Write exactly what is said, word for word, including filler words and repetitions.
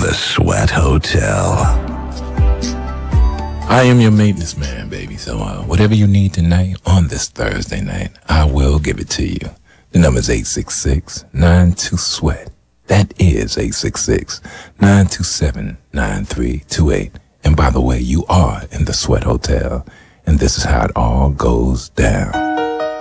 The Sweat Hotel. I am your maintenance man, baby. So uh, whatever you need tonight on this Thursday night, I will give it to you. The number is eight six six, nine two, sweat. That is eight six six, nine two seven, nine three two eight. And by the way, you are in the Sweat Hotel, and this is how it all goes down.